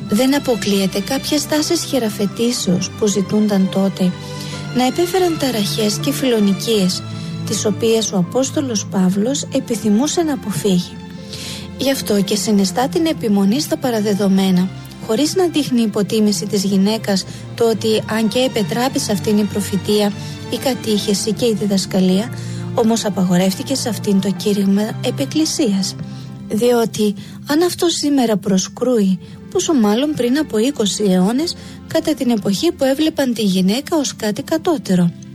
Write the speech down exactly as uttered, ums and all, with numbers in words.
Δεν αποκλείεται κάποιες τάσεις χειραφετήσεως που ζητούνταν τότε να επέφεραν ταραχές και φιλονικίες, τις οποίες ο Απόστολος Παύλος επιθυμούσε να αποφύγει. Γι' αυτό και συνιστά την επιμονή στα παραδεδομένα, χωρίς να δείχνει υποτίμηση της γυναίκας το ότι αν και επετράπη σε αυτήν η προφητεία, η κατήχηση και η διδασκαλία, όμως απαγορεύτηκε σε αυτήν το κήρυγμα επεκκλησίας. Διότι αν αυτό σήμερα προσκρούει, πόσο μάλλον πριν από είκοσι αιώνες, κατά την εποχή που έβλεπαν τη γυναίκα ως κάτι κατώτερο.